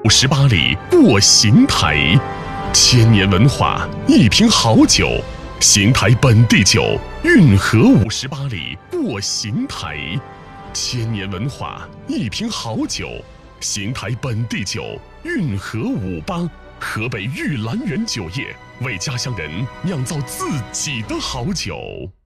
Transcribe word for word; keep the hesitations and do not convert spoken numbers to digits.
五十八里过邢台，千年文化，一瓶好酒。邢台本地酒，运河五十八里过邢台，千年文化，一瓶好酒。邢台本地酒，运河五八，河北玉兰园酒业为家乡人酿造自己的好酒。